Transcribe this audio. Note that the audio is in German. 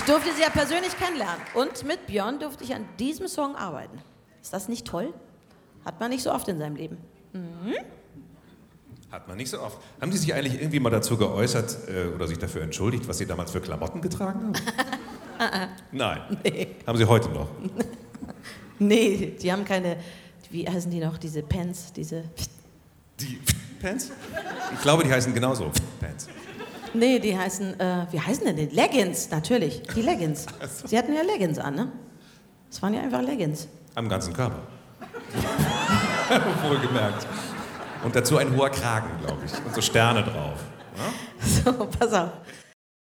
durfte sie ja persönlich kennenlernen. Und mit Björn durfte ich an diesem Song arbeiten. Ist das nicht toll? Hat man nicht so oft in seinem Leben. Hat man nicht so oft. Haben Sie sich eigentlich irgendwie mal dazu geäußert oder sich dafür entschuldigt, was Sie damals für Klamotten getragen haben? Nein. Nee. Haben Sie heute noch? Nee, die haben keine, wie heißen die noch, diese Pants, diese... Die Pants? Ich glaube, die heißen genauso Pants. Nee, die heißen, wie heißen denn die? Leggings, natürlich, die Leggings. Sie hatten ja Leggings an, ne? Das waren ja einfach Leggings. Am ganzen Körper. Wohlgemerkt. Und dazu ein hoher Kragen, glaube ich. Und so Sterne drauf. Ja? So, pass auf.